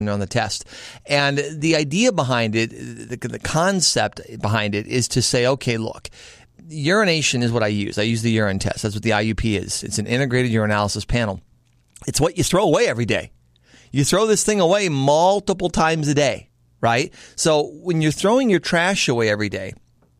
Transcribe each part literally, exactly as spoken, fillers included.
on the test. And the idea behind it, the, the concept behind it is to say, okay, look, urination is what I use. I use the urine test. That's what the I U P is. It's an integrated urinalysis panel. It's what you throw away every day. You throw this thing away multiple times a day, right? So when you're throwing your trash away every day,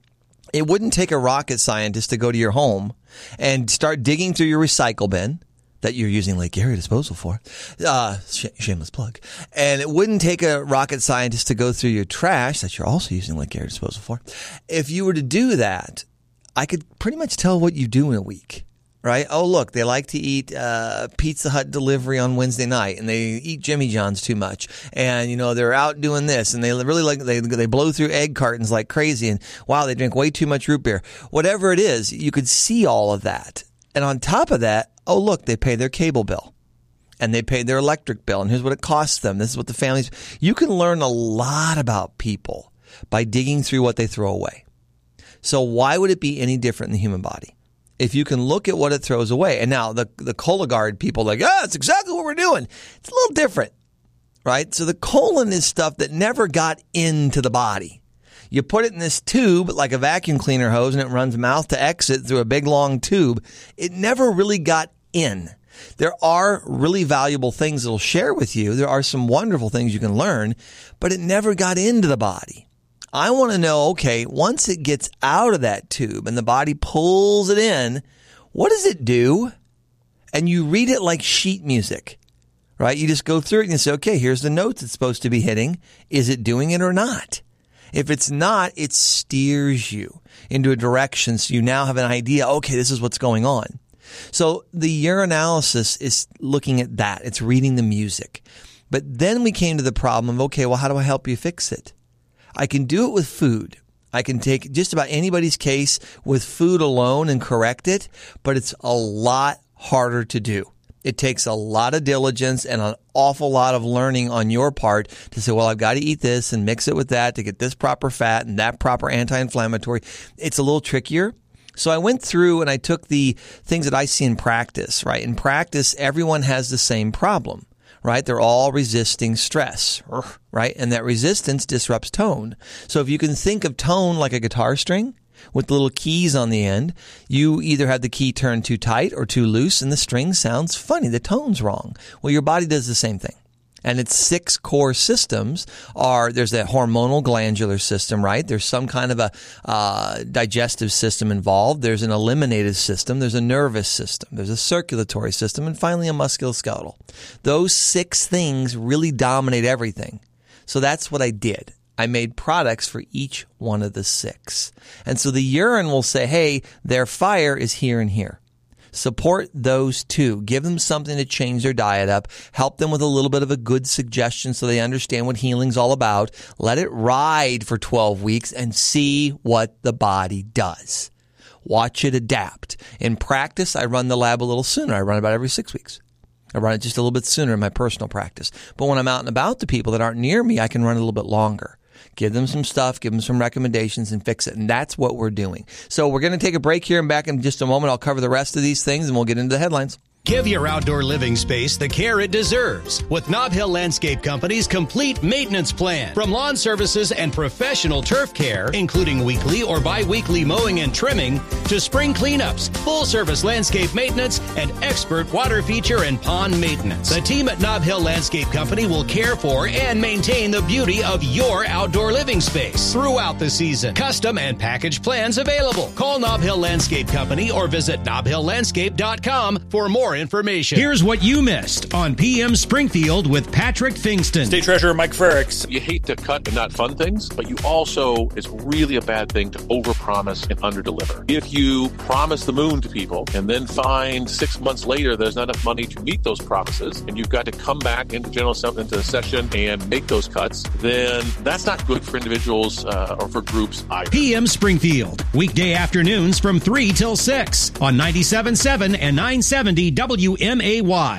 it wouldn't take a rocket scientist to go to your home and start digging through your recycle bin that you're using Lake Erie Disposal for. Uh, sh- shameless plug. And it wouldn't take a rocket scientist to go through your trash that you're also using Lake Erie Disposal for. If you were to do that, I could pretty much tell what you do in a week, right? Oh, look, they like to eat uh, Pizza Hut delivery on Wednesday night, and they eat Jimmy John's too much. And, you know, they're out doing this, and they really like, they, they blow through egg cartons like crazy, and wow, they drink way too much root beer. Whatever it is, you could see all of that. And on top of that, oh, look, they pay their cable bill and they pay their electric bill. And here's what it costs them. This is what the families, you can learn a lot about people by digging through what they throw away. So why would it be any different in the human body? If you can look at what it throws away. And now the, the Cologuard people are like, ah, that's exactly what we're doing. It's a little different, right? So the colon is stuff that never got into the body. You put it in this tube like a vacuum cleaner hose and it runs mouth to exit through a big long tube. It never really got in. There are really valuable things it'll share with you. There are some wonderful things you can learn, but it never got into the body. I want to know, okay, once it gets out of that tube and the body pulls it in, what does it do? And you read it like sheet music, right? You just go through it and you say, okay, here's the notes it's supposed to be hitting. Is it doing it or not? If it's not, it steers you into a direction so you now have an idea, okay, this is what's going on. So the urinalysis is looking at that. It's reading the music. But then we came to the problem of, okay, well, how do I help you fix it? I can do it with food. I can take just about anybody's case with food alone and correct it, but it's a lot harder to do. It takes a lot of diligence and an awful lot of learning on your part to say, well, I've got to eat this and mix it with that to get this proper fat and that proper anti-inflammatory. It's a little trickier. So I went through and I took the things that I see in practice, right? In practice, everyone has the same problem, right? They're all resisting stress, right? And that resistance disrupts tone. So if you can think of tone like a guitar string, with little keys on the end, you either have the key turned too tight or too loose, and the string sounds funny. The tone's wrong. Well, your body does the same thing. And its six core systems are, there's that hormonal glandular system, right? There's some kind of a uh, digestive system involved. There's an eliminative system. There's a nervous system. There's a circulatory system. And finally, a musculoskeletal. Those six things really dominate everything. So that's what I did. I made products for each one of the six. And so the urine will say, hey, their fire is here and here. Support those two. Give them something to change their diet up. Help them with a little bit of a good suggestion so they understand what healing's all about. Let it ride for twelve weeks and see what the body does. Watch it adapt. In practice, I run the lab a little sooner. I run about every six weeks. I run it just a little bit sooner in my personal practice. But when I'm out and about to people that aren't near me, I can run it a little bit longer. Give them some stuff, give them some recommendations, and fix it. And that's what we're doing. So we're going to take a break here, and back in just a moment, I'll cover the rest of these things, and we'll get into the headlines. Give your outdoor living space the care it deserves with Nob Hill Landscape Company's complete maintenance plan. From lawn services and professional turf care, including weekly or bi-weekly mowing and trimming, to spring cleanups, full-service landscape maintenance, and expert water feature and pond maintenance. The team at Nob Hill Landscape Company will care for and maintain the beauty of your outdoor living space throughout the season. Custom and package plans available. Call Nob Hill Landscape Company or visit nob hill landscape dot com for more information. Here's what you missed on P M Springfield with Patrick Fingston. State Treasurer Mike Frericks. You hate to cut and not fund things, but you also, it's really a bad thing to overpromise and underdeliver. If you promise the moon to people and then find six months later there's not enough money to meet those promises and you've got to come back into general assembly, into the session and make those cuts, then that's not good for individuals uh, or for groups either. P M Springfield, weekday afternoons from three till six on ninety-seven point seven and nine seventy W M A Y.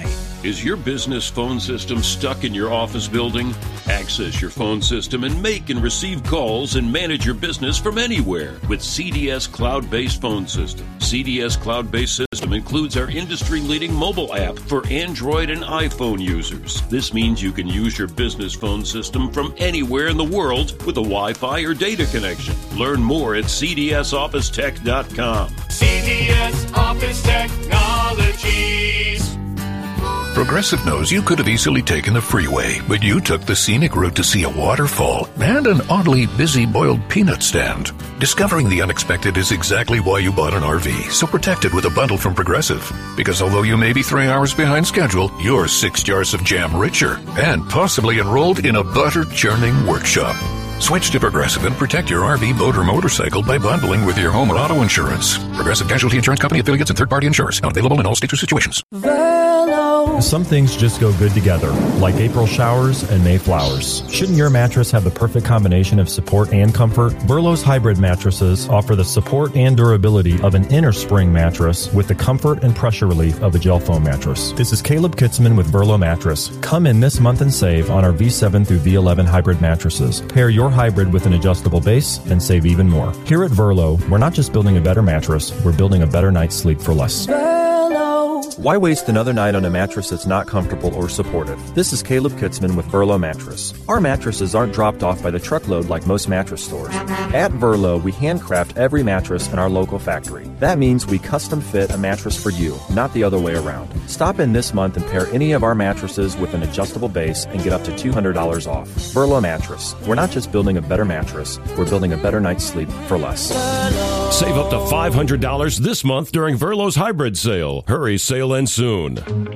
Is your business phone system stuck in your office building? Access your phone system and make and receive calls and manage your business from anywhere with C D S Cloud-Based Phone System. C D S Cloud-Based System includes our industry-leading mobile app for Android and iPhone users. This means you can use your business phone system from anywhere in the world with a Wi-Fi or data connection. Learn more at C D S Office Tech dot com. C D S Office Technologies. Progressive knows you could have easily taken the freeway, but you took the scenic route to see a waterfall and an oddly busy boiled peanut stand. Discovering the unexpected is exactly why you bought an R V, so protect it with a bundle from Progressive. Because although you may be three hours behind schedule, you're six jars of jam richer and possibly enrolled in a butter churning workshop. Switch to Progressive and protect your R V, boat, or motorcycle by bundling with your home or auto insurance. Progressive Casualty Insurance Company affiliates and third-party insurers. Not available in all states or situations. Some things just go good together, like April showers and May flowers. Shouldn't your mattress have the perfect combination of support and comfort? Burlow's hybrid mattresses offer the support and durability of an inner spring mattress with the comfort and pressure relief of a gel foam mattress. This is Caleb Kitzman with Burlow Mattress. Come in this month and save on our V seven through V eleven hybrid mattresses. Pair your hybrid with an adjustable base and save even more. Here at Verlo, we're not just building a better mattress, we're building a better night's sleep for less. Why waste another night on a mattress that's not comfortable or supportive? This is Caleb Kitzman with Verlo Mattress. Our mattresses aren't dropped off by the truckload like most mattress stores. At Verlo, we handcraft every mattress in our local factory. That means we custom fit a mattress for you, not the other way around. Stop in this month and pair any of our mattresses with an adjustable base and get up to two hundred dollars off. Verlo Mattress. We're not just building a better mattress, we're building a better night's sleep for less. Save up to five hundred dollars this month during Verlo's hybrid sale. Hurry, sale ends soon.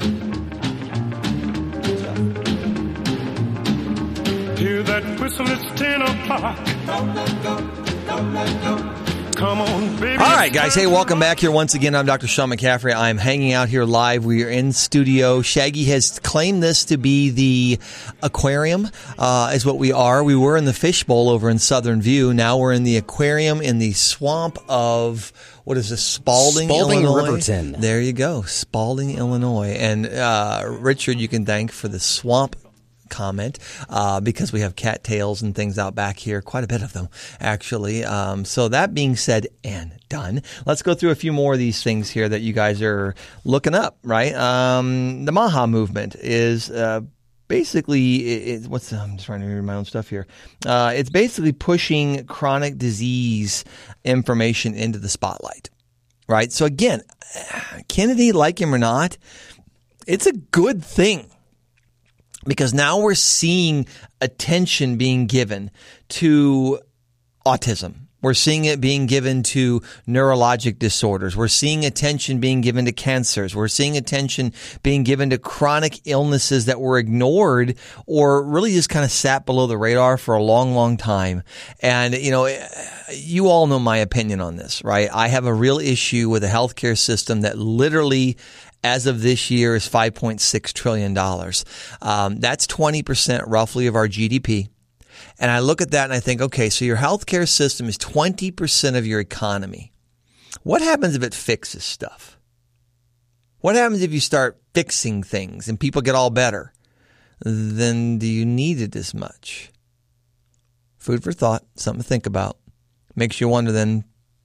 Hear that whistle, it's ten o'clock. Come on, baby. All right, guys. Hey, welcome back here once again. I'm Doctor Sean McCaffrey. I'm hanging out here live. We are in studio. Shaggy has claimed this to be the aquarium, uh, is what we are. We were in the fishbowl over in Southern View. Now we're in the aquarium in the swamp of, what is this, Spalding, Spalding Illinois? Riverton. There you go, Spalding, Illinois. And uh, Richard, you can thank for the swamp comment uh, because we have cattails and things out back here, quite a bit of them actually. Um, so that being said and done, let's go through a few more of these things here that you guys are looking up, right? Um, the Maha movement is uh, basically, it, it, what's the, I'm just trying to read my own stuff here. Uh, it's basically pushing chronic disease information into the spotlight, right? So again, Kennedy, like him or not, it's a good thing. Because now we're seeing attention being given to autism. We're seeing it being given to neurologic disorders. We're seeing attention being given to cancers. We're seeing attention being given to chronic illnesses that were ignored or really just kind of sat below the radar for a long, long time. And, you know, you all know my opinion on this, right? I have a real issue with a healthcare system that literally, as of this year, is five point six trillion dollars. Um, that's twenty percent roughly of our G D P. And I look at that and I think, okay, so your healthcare system is twenty percent of your economy. What happens if it fixes stuff? What happens if you start fixing things and people get all better? Then do you need it as much? Food for thought, something to think about. Makes you wonder then,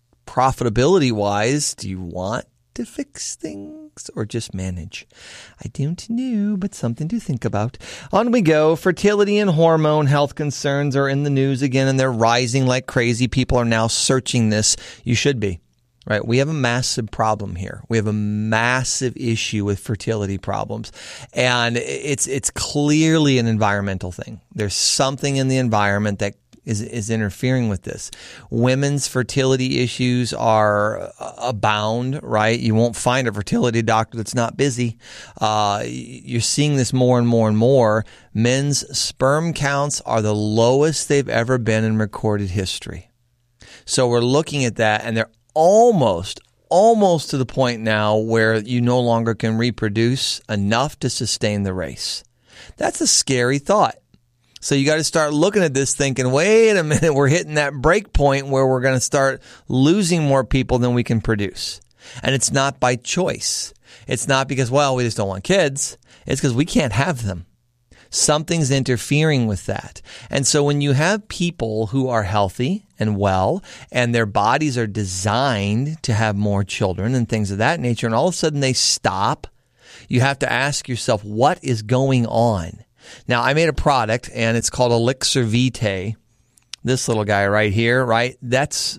profitability-wise, do you want to fix things or just manage? I don't know, but something to think about. On we go. Fertility and hormone health concerns are in the news again, and they're rising like crazy. People are now searching this. You should be, right? We have a massive problem here. We have a massive issue with fertility problems, and it's it's clearly an environmental thing. There's something in the environment that is is interfering with this. Women's fertility issues are abound, right? You won't find a fertility doctor that's not busy. Uh, you're seeing this more and more and more. Men's sperm counts are the lowest they've ever been in recorded history. So we're looking at that, and they're almost, almost to the point now where you no longer can reproduce enough to sustain the race. That's a scary thought. So you got to start looking at this thinking, wait a minute, we're hitting that break point where we're going to start losing more people than we can produce. And it's not by choice. It's not because, well, we just don't want kids. It's because we can't have them. Something's interfering with that. And so when you have people who are healthy and well, and their bodies are designed to have more children and things of that nature, and all of a sudden they stop, you have to ask yourself, what is going on? Now, I made a product, and it's called Elixir Vitae. This little guy right here, right? That's,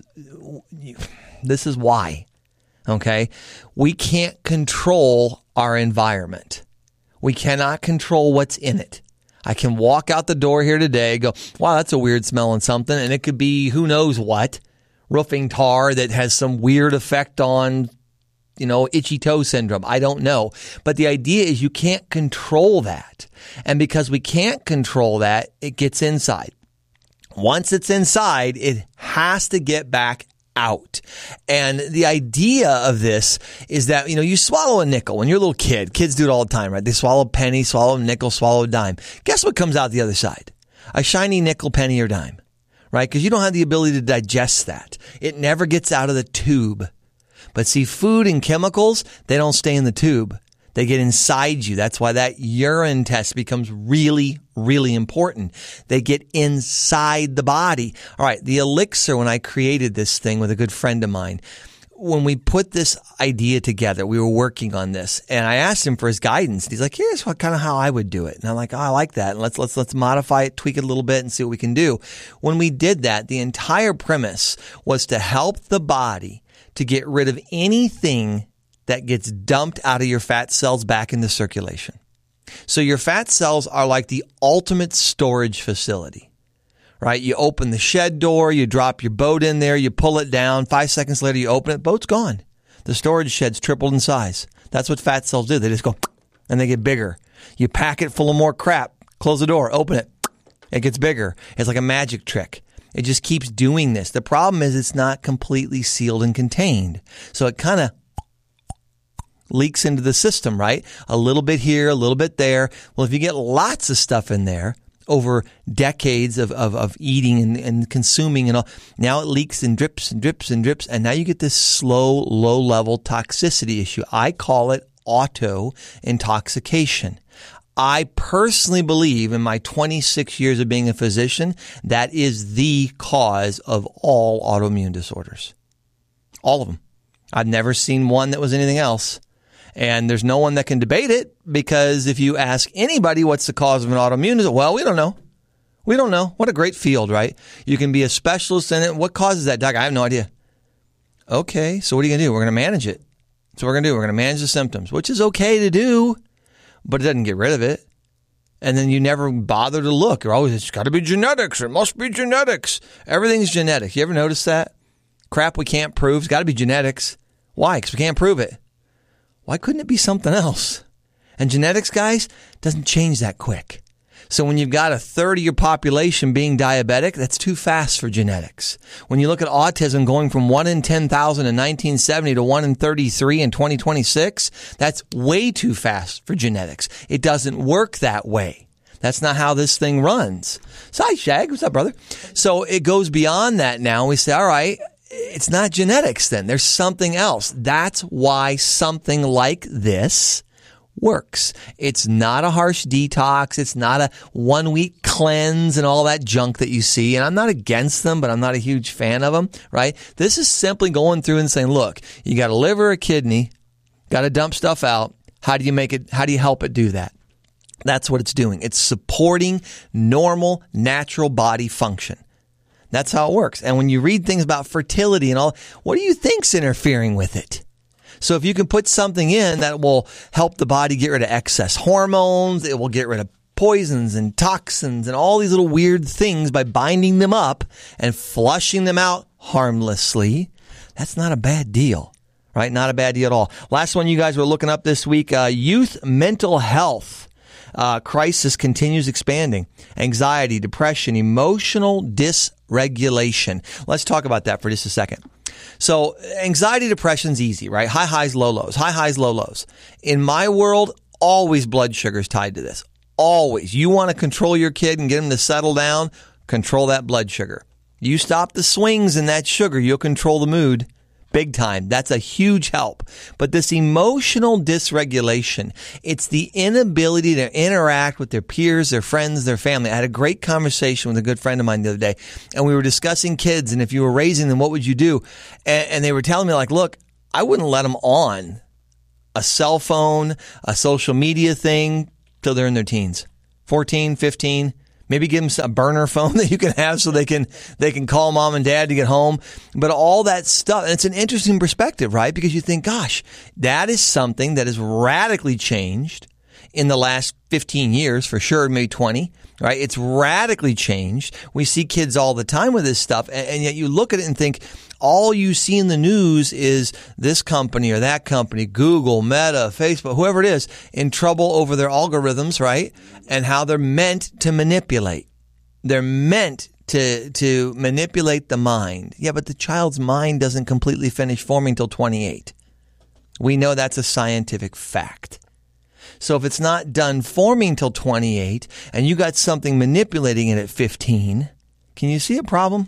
this is why, okay? We can't control our environment. We cannot control what's in it. I can walk out the door here today, go, wow, that's a weird smelling something. And it could be who knows what, roofing tar that has some weird effect on, you know, itchy toe syndrome. I don't know. But the idea is you can't control that. And because we can't control that, it gets inside. Once it's inside, it has to get back out. And the idea of this is that, you know, you swallow a nickel when you're a little kid. Kids do it all the time, right? They swallow a penny, swallow a nickel, swallow a dime. Guess what comes out the other side? A shiny nickel, penny, or dime, right? Because you don't have the ability to digest that. It never gets out of the tube. But see, food and chemicals, they don't stay in the tube. They get inside you. That's why that urine test becomes really, really important. They get inside the body. All right, the elixir, when I created this thing with a good friend of mine, when we put this idea together, we were working on this, and I asked him for his guidance. He's like, here's what kind of how I would do it. And I'm like, oh, I like that. And let's, let's, let's modify it, tweak it a little bit and see what we can do. When we did that, the entire premise was to help the body to get rid of anything that gets dumped out of your fat cells back into circulation. So your fat cells are like the ultimate storage facility, right? You open the shed door, you drop your boat in there, you pull it down. Five seconds later, you open it, boat's gone. The storage shed's tripled in size. That's what fat cells do. They just go and they get bigger. You pack it full of more crap, close the door, open it, it gets bigger. It's like a magic trick. It just keeps doing this. The problem is it's not completely sealed and contained. So it kind of leaks into the system, right? A little bit here, a little bit there. Well, if you get lots of stuff in there over decades of, of, of eating and, and consuming and all, now it leaks and drips and drips and drips. And now you get this slow, low level toxicity issue. I call it auto intoxication. I personally believe in my twenty-six years of being a physician, that is the cause of all autoimmune disorders. All of them. I've never seen one that was anything else. And there's no one that can debate it, because if you ask anybody what's the cause of an autoimmune disorder, well, we don't know. We don't know. What a great field, right? You can be a specialist in it. What causes that, doc? I have no idea. Okay, so what are you going to do? We're going to manage it. So what we're going to do, we're going to manage the symptoms, which is okay to do, but it doesn't get rid of it. And then you never bother to look. You're always, it's got to be genetics. It must be genetics. Everything's genetic. You ever notice that? Crap we can't prove. It's got to be genetics. Why? Because we can't prove it. Why couldn't it be something else? And genetics, guys, doesn't change that quick. So when you've got a third of your population being diabetic, that's too fast for genetics. When you look at autism going from one in ten thousand in nineteen seventy to one in thirty-three in twenty twenty-six, that's way too fast for genetics. It doesn't work that way. That's not how this thing runs. So, hi, Shag. What's up, brother? So it goes beyond that now. We say, all right, it's not genetics then. There's something else. That's why something like this works. It's not a harsh detox. It's not a one-week cleanse and all that junk that you see. And I'm not against them, but I'm not a huge fan of them, right? This is simply going through and saying, look, you got a liver, a kidney, got to dump stuff out. How do you make it, how do you help it do that? That's what it's doing. It's supporting normal, natural body function. That's how it works. And when you read things about fertility and all, what do you think's interfering with it? So if you can put something in that will help the body get rid of excess hormones, it will get rid of poisons and toxins and all these little weird things by binding them up and flushing them out harmlessly, that's not a bad deal, right? Not a bad deal at all. Last one you guys were looking up this week, uh, youth mental health. Uh, crisis continues expanding. Anxiety, depression, emotional dysregulation. Let's talk about that for just a second. So anxiety, depression's easy, right? High highs, low lows. High highs, low lows. In my world, always blood sugar's tied to this. Always. You want to control your kid and get him to settle down, control that blood sugar. You stop the swings in that sugar, you'll control the mood. Big time. That's a huge help. But this emotional dysregulation, it's the inability to interact with their peers, their friends, their family. I had a great conversation with a good friend of mine the other day, and we were discussing kids, and if you were raising them, what would you do? And, and they were telling me, like, look, I wouldn't let them on a cell phone, a social media thing till they're in their teens, fourteen, fifteen. Maybe give them a burner phone that you can have so they can they can call mom and dad to get home. But all that stuff, and it's an interesting perspective, right? Because you think, gosh, that is something that has radically changed in the last fifteen years, for sure, maybe twenty, right? It's radically changed. We see kids all the time with this stuff, and, and yet you look at it and think, all you see in the news is this company or that company, Google, Meta, Facebook, whoever it is, in trouble over their algorithms, right? And how they're meant to manipulate. They're meant to to manipulate the mind. Yeah, but the child's mind doesn't completely finish forming until twenty-eight. We know that's a scientific fact. So if it's not done forming till twenty-eight, and you got something manipulating it at fifteen, can you see a problem?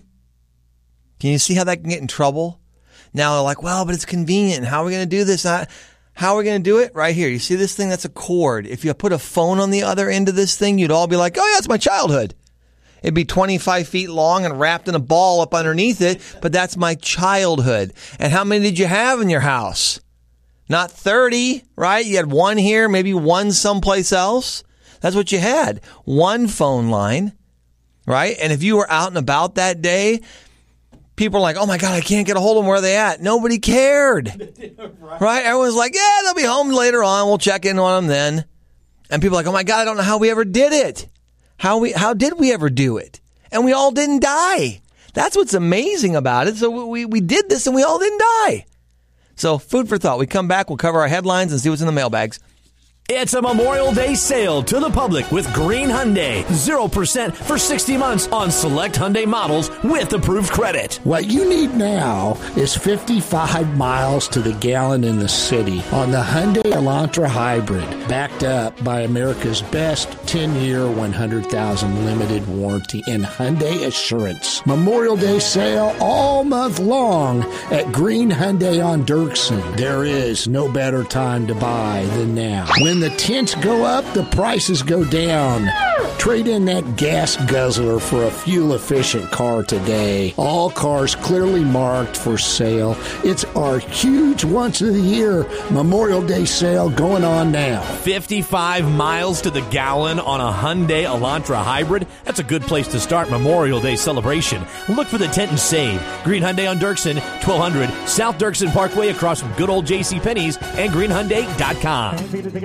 Can you see how that can get in trouble? Now they're like, well, but it's convenient. How are we going to do this? How are we going to do it? Right here. You see this thing? That's a cord. If you put a phone on the other end of this thing, you'd all be like, oh, yeah, it's my childhood. It'd be twenty-five feet long and wrapped in a ball up underneath it, but that's my childhood. And how many did you have in your house? Not thirty, right? You had one here, maybe one someplace else. That's what you had. One phone line, right? And if you were out and about that day, people are like, oh my God, I can't get a hold of them. Where are they at? Nobody cared. right. right? Everyone's like, yeah, they'll be home later on. We'll check in on them then. And people are like, oh my God, I don't know how we ever did it. How we, how did we ever do it? And we all didn't die. That's what's amazing about it. So we, we did this and we all didn't die. So food for thought. We come back, we'll cover our headlines and see what's in the mailbags. It's a Memorial Day sale to the public with Green Hyundai. zero percent for sixty months on select Hyundai models with approved credit. What you need now is fifty-five miles to the gallon in the city on the Hyundai Elantra Hybrid, backed up by America's best ten-year, one hundred thousand limited warranty and Hyundai Assurance. Memorial Day sale all month long at Green Hyundai on Dirksen. There is no better time to buy than now. When the tents go up, the prices go down. Trade in that gas guzzler for a fuel-efficient car today. All cars clearly marked for sale. It's our huge once-of-the-year Memorial Day sale going on now. fifty-five miles to the gallon on a Hyundai Elantra Hybrid? That's a good place to start Memorial Day celebration. Look for the tent and save. Green Hyundai on Dirksen, twelve hundred South Dirksen Parkway across from good old JCPenney's and green hyundai dot com.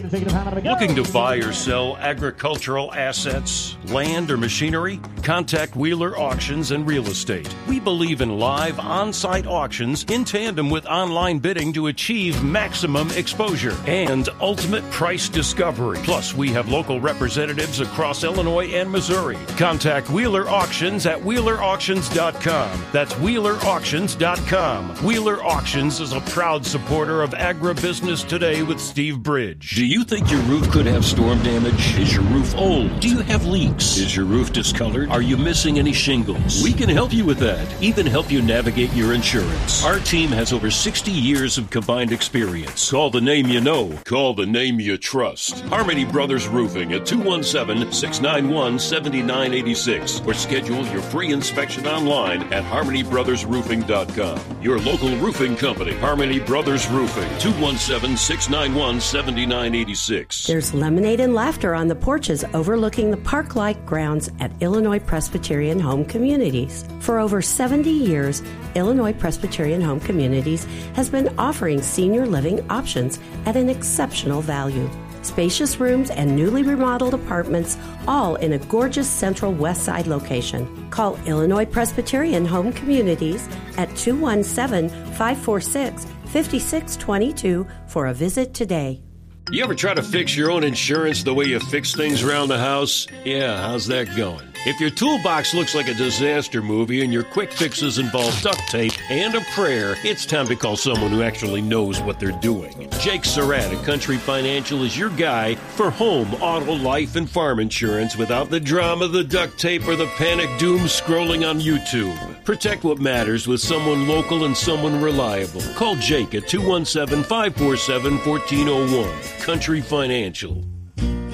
Looking to buy or sell agricultural assets, land, or machinery? Contact Wheeler Auctions and Real Estate. We believe in live on-site auctions in tandem with online bidding to achieve maximum exposure and ultimate price discovery. Plus, we have local representatives across Illinois and Missouri. Contact Wheeler Auctions at wheeler auctions dot com. That's wheeler auctions dot com. Wheeler Auctions is a proud supporter of Agribusiness Today with Steve Bridge. Do you think your roof could have storm damage? Is your roof old? Do you have leaks? Is your roof discolored? Are you missing any shingles? We can help you with that. Even help you navigate your insurance. Our team has over sixty years of combined experience. Call the name you know. Call the name you trust. Harmony Brothers Roofing at two one seven, six nine one, seven nine eight six or schedule your free inspection online at harmony brothers roofing dot com. Your local roofing company, Harmony Brothers Roofing, two one seven, six nine one, seven nine eight six. There's lemonade and laughter on the porches overlooking the park-like grounds at Illinois Presbyterian Home Communities. For over seventy years, Illinois Presbyterian Home Communities has been offering senior living options at an exceptional value. Spacious rooms and newly remodeled apartments, all in a gorgeous central west side location. Call Illinois Presbyterian Home Communities at two one seven, five four six, five six two two for a visit today. You ever try to fix your own insurance the way you fix things around the house? Yeah, how's that going? If your toolbox looks like a disaster movie and your quick fixes involve duct tape and a prayer, it's time to call someone who actually knows what they're doing. Jake Surratt at Country Financial is your guy for home, auto, life, and farm insurance without the drama, the duct tape, or the panic doom scrolling on YouTube. Protect what matters with someone local and someone reliable. Call Jake at two one seven, five four seven, one four zero one. Country Financial.